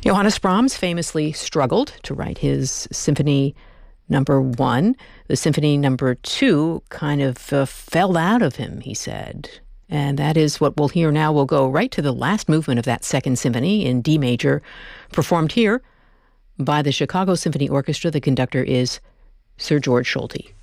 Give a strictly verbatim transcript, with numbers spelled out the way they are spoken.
Johannes Brahms famously struggled to write his Symphony Number One. The Symphony Number Two kind of uh, fell out of him, he said. And that is what we'll hear now. We'll go right to the last movement of that Second Symphony in D major, performed here by the Chicago Symphony Orchestra. The conductor is Sir George Solti.